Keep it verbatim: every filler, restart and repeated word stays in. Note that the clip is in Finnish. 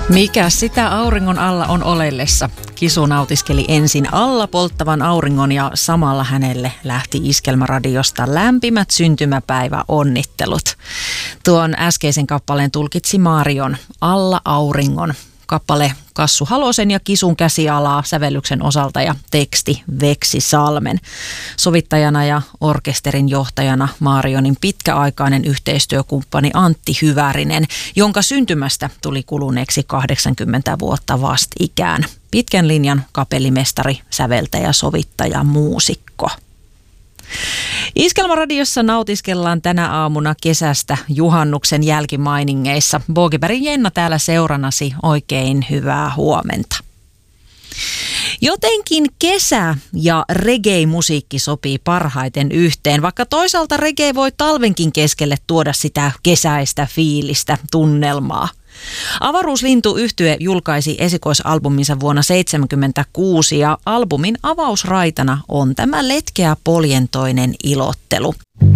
Mikä sitä auringon alla on olellessa? Kisu nautiskeli ensin alla polttavan auringon ja samalla hänelle lähti Iskelmäradiosta lämpimät syntymäpäivä onnittelut. Tuon äskeisen kappaleen tulkitsi Marion Alla auringon. Kappale Kassu Halosen ja Kisun käsialaa sävellyksen osalta ja teksti Veksi Salmen. Sovittajana ja orkesterin johtajana Marionin pitkäaikainen yhteistyökumppani Antti Hyvärinen, jonka syntymästä tuli kuluneeksi kahdeksankymmentä vuotta vastikään. Pitkän linjan kapellimestari, säveltäjä, sovittaja, muusikko. Iskelmäradiossa nautiskellaan tänä aamuna kesästä juhannuksen jälkimainingeissa. Boogibergin Jenna täällä seuranasi, oikein hyvää huomenta. Jotenkin kesä ja reggae-musiikki sopii parhaiten yhteen, vaikka toisaalta reggae voi talvenkin keskelle tuoda sitä kesäistä fiilistä, tunnelmaa. Avaruuslintu-yhtye julkaisi esikoisalbuminsa vuonna seitsemänkymmentäkuusi ja albumin avausraitana on tämä letkeä poljentoinen ilottelu.